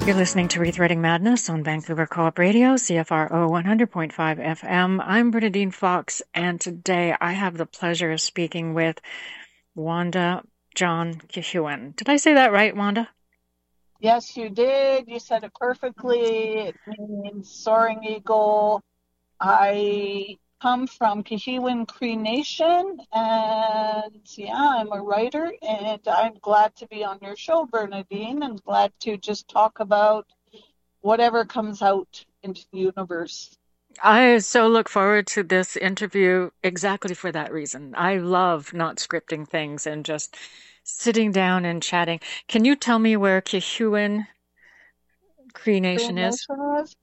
You're listening to Rethreading Madness on Vancouver Co-op Radio, CFRO 100.5 FM. I'm Bernadine Fox, and today I have the pleasure of speaking with Wanda John Kihuen. Did I say that right, Wanda? Yes, you did. You said it perfectly. It means soaring eagle. I come from Kihewin Cree Nation, and I'm a writer, and I'm glad to be on your show, Bernadine, and glad to just talk about whatever comes out into the universe. I so look forward to this interview exactly for that reason. I love not scripting things and just sitting down and chatting. Can you tell me where Kihuen Cree Cree Nation is? Nation is?